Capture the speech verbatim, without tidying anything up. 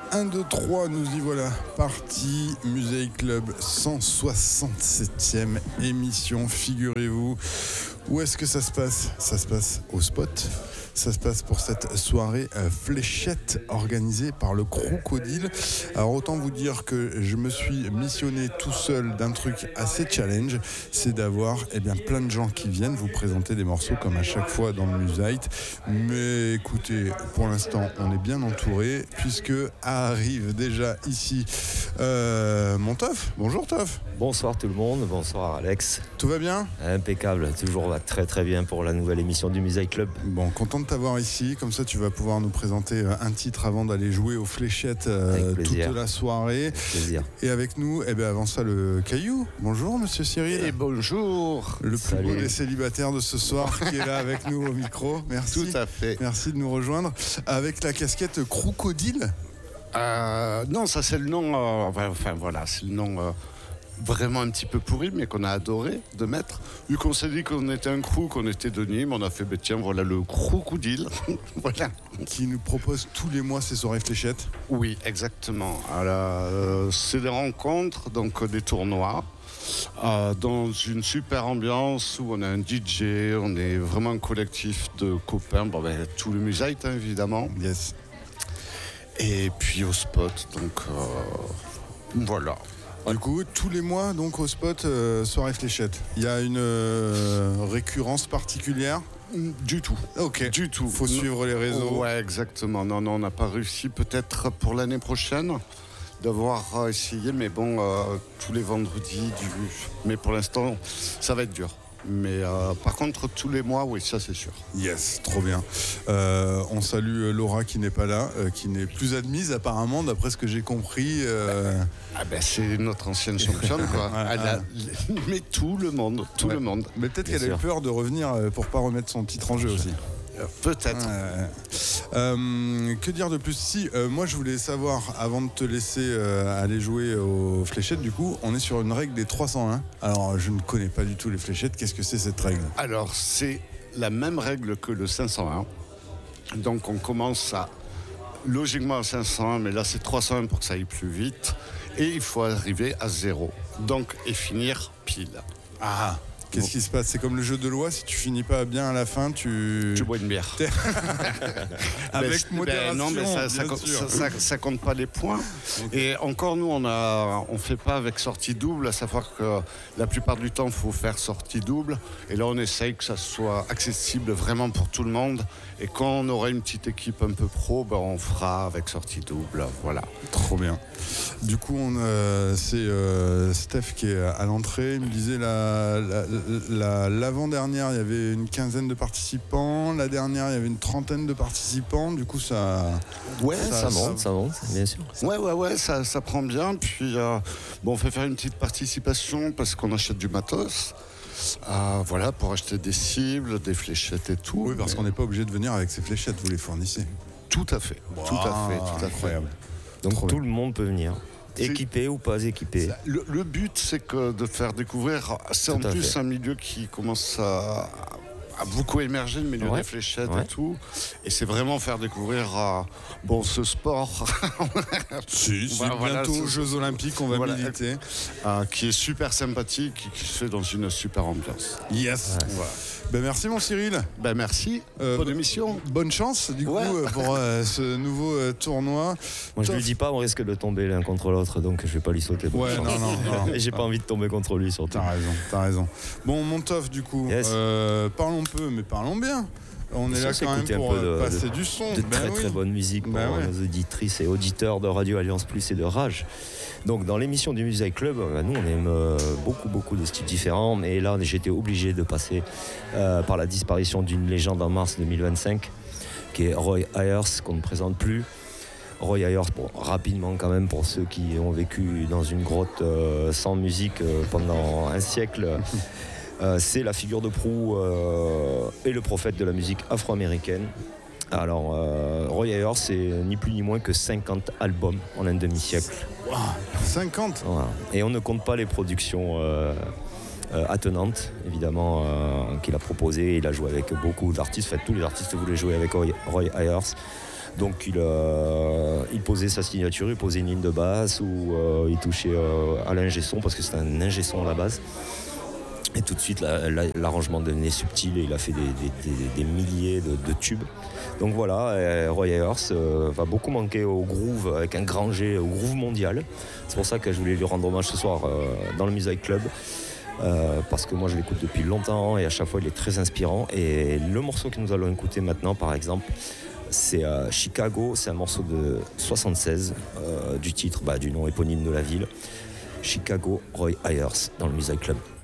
un, deux, trois, nous y voilà. Parti Musée Club, cent soixante-septième émission, figurez-vous. Où est-ce que ça se passe ? Ça se passe au Spot. Ça se passe pour cette soirée euh, fléchette organisée par le Crocodile. Alors autant vous dire que je me suis missionné tout seul d'un truc assez challenge, c'est d'avoir eh bien, plein de gens qui viennent vous présenter des morceaux comme à chaque fois dans le Musite. Mais écoutez, pour l'instant on est bien entouré puisque arrive déjà ici euh, mon Toff. Bonjour Toff. Bonsoir tout le monde, bonsoir Alex. Tout va bien ? Impeccable, toujours va très très bien pour la nouvelle émission du Musite Club. Bon, content de t'avoir ici, comme ça tu vas pouvoir nous présenter un titre avant d'aller jouer aux fléchettes euh, toute la soirée. Avec plaisir. Et avec nous, eh bien avant ça le Caillou. Bonjour monsieur Cyril. Et bonjour. Le plus Salut. beau des célibataires de ce soir qui est là avec nous au micro. Merci. Tout à fait. Merci de nous rejoindre. Avec la casquette Crocodile. Euh, non, ça c'est le nom, euh, enfin voilà, c'est le nom euh, vraiment un petit peu pourri, mais qu'on a adoré de mettre. Vu qu'on s'est dit qu'on était un crew, qu'on était de Nîmes, on a fait, bah, tiens, voilà le Crocodile. Voilà. Qui nous propose tous les mois ses soirées fléchettes. Oui, exactement. Alors, euh, c'est des rencontres, donc euh, des tournois. Euh, dans une super ambiance où on a un D J, on est vraiment un collectif de copains, bon, ben, tout le Musite hein, évidemment. Yes. Et puis au Spot, donc euh, voilà. Du coup, tous les mois, donc au Spot, euh, soirée fléchette. Il y a une euh, récurrence particulière ? Du tout. Ok. Du tout. Faut suivre les réseaux. Ouais, exactement. Non, non, on n'a pas réussi. Peut-être pour l'année prochaine d'avoir euh, essayé, mais bon, euh, tous les vendredis. Du... Mais pour l'instant, ça va être dur. Mais euh, par contre, tous les mois, oui, ça c'est sûr. Yes, trop bien. Euh, on salue Laura qui n'est pas là, euh, qui n'est plus admise apparemment, d'après ce que j'ai compris. Euh... Ah ben c'est notre ancienne championne, quoi. Ouais, Elle a... Mais tout le monde, tout ouais. le monde. Mais peut-être Bien qu'elle a eu sûr. peur de revenir pour pas remettre son titre en jeu aussi. Euh, Peut-être. Euh, euh, que dire de plus ? Si, euh, moi je voulais savoir, avant de te laisser euh, aller jouer aux fléchettes, du coup, on est sur une règle des trois cent un. Alors, je ne connais pas du tout les fléchettes. Qu'est-ce que c'est cette règle ? Alors, c'est la même règle que le cinq cent un. Donc, on commence à, logiquement à cinq cent un, mais là, c'est trois cent un pour que ça aille plus vite. Et il faut arriver à zéro. Donc, et finir pile. Ah, qu'est-ce Bon. qui se passe ? C'est comme le jeu de loi, si tu finis pas bien à la fin, tu... Tu bois une bière. Avec Ben, modération, non, mais ça, ça, bien compte- sûr. ça, ça- ça compte pas les points. Et encore, nous, on a, on fait pas avec sortie double, à savoir que la plupart du temps, il faut faire sortie double. Et là, on essaye que ça soit accessible vraiment pour tout le monde. Et quand on aura une petite équipe un peu pro, ben, on fera avec sortie double. Voilà. Trop bien. Du coup, on, euh, c'est euh, Steph qui est à l'entrée. Il me disait la, la, la- l'avant-dernière, il y avait une quinzaine de participants. La dernière, il y avait une trentaine de participants. Du coup, ça... Ouais, Ça, monte, ça monte, bien sûr. Ouais, ouais, ouais, ça, ça prend bien. Puis, euh, bon, on fait faire une petite participation parce qu'on achète du matos. Euh, voilà, pour acheter des cibles, des fléchettes et tout. Oui, parce Mais- qu'on n'est pas obligé de venir avec ces fléchettes. Vous les fournissez. Tout à fait, tout à fait, tout à fait. Incroyable. Donc Trop tout bien. le monde peut venir, C'est- équipé ou pas équipé. Le, le but, c'est que de faire découvrir. C'est en Tout à plus fait. un milieu qui commence à, à beaucoup émerger, le milieu Ouais. des fléchettes Ouais. et tout. Et c'est vraiment faire découvrir euh, bon, ce sport Si, si, Voilà, voilà, bientôt c'est- aux Jeux Olympiques, on va Voilà. militer. euh, qui est super sympathique et qui se fait dans une super ambiance. Yes. Voilà. Ben, merci mon Cyril. Ben merci, Euh, bonne émission. Bonne chance du Ouais. coup euh, pour euh, ce nouveau euh, tournoi. Moi je Toff. lui dis pas, on risque de tomber l'un contre l'autre, donc je vais pas lui sauter. bonne Ouais, chance. non, non, non. Et j'ai pas envie de tomber contre lui surtout. T'as raison, t'as raison. Bon, mon Toff, du coup, Yes. euh, parlons peu, mais parlons bien. On est Ça, là c'est quand même écouter un pour peu euh, de- passer de- du son. De Ben très oui. très bonne musique pour Ben ouais. nos auditrices et auditeurs de Radio Alliance Plus et de Rage. Donc dans l'émission du Musite Club, bah, nous on aime euh, beaucoup beaucoup de styles différents, mais là j'étais obligé de passer euh, par la disparition d'une légende en mars deux mille vingt-cinq, qui est Roy Ayers, qu'on ne présente plus. Roy Ayers, bon, rapidement quand même pour ceux qui ont vécu dans une grotte euh, sans musique euh, pendant un siècle. Euh, c'est la figure de proue euh, et le prophète de la musique afro-américaine. Alors, euh, Roy Ayers, c'est ni plus ni moins que cinquante albums en un demi-siècle. Wow, cinquante. Voilà. Et on ne compte pas les productions euh, euh, attenantes, évidemment, euh, qu'il a proposées. Il a joué avec beaucoup d'artistes. En fait, tous les artistes voulaient jouer avec Roy, Roy Ayers. Donc il, euh, il posait sa signature, il posait une ligne de basse ou euh, il touchait euh, à l'ingé son parce que c'était un ingé son à la base. Et tout de suite, la, la, l'arrangement devenait subtil et il a fait des, des, des, des milliers de, de tubes. Donc voilà, Roy Ayers euh, va beaucoup manquer au groove, avec un grand G, au groove mondial. C'est pour ça que je voulais lui rendre hommage ce soir euh, dans le Music Club. Euh, parce que moi je l'écoute depuis longtemps et à chaque fois il est très inspirant. Et le morceau que nous allons écouter maintenant, par exemple, c'est euh, Chicago. C'est un morceau de soixante-seize, euh, du titre, bah, du nom éponyme de la ville. Chicago, Roy Ayers, dans le Music Club.